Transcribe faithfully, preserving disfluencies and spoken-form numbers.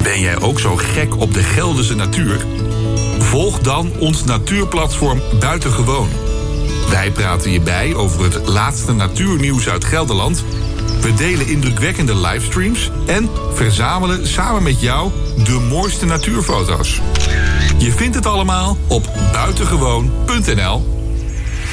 Ben jij ook zo gek op de Gelderse natuur? Volg dan ons natuurplatform Buitengewoon. Wij praten je bij over het laatste natuurnieuws uit Gelderland. We delen indrukwekkende livestreams en verzamelen samen met jou de mooiste natuurfoto's. Je vindt het allemaal op buitengewoon punt n l.